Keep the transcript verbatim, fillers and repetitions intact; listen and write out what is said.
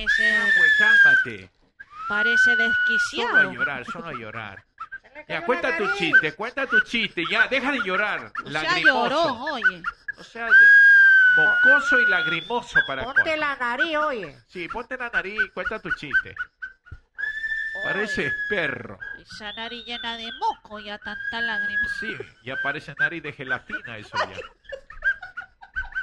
parece... Ah, pues cálmate. Parece Solo a desquiciado. llorar, solo a llorar. Se le Ya, cayó cuenta la tu nariz. chiste, cuenta tu chiste, ya, deja de llorar. Ya Lagrimoso. lloró, oye. O sea, mocoso y lagrimoso para Ponte cuál. la nariz, oye. Sí, ponte la nariz y cuenta tu chiste. Parece perro. Esa nariz llena de moco y a tanta lágrima. Sí, ya parece nariz de gelatina eso ya.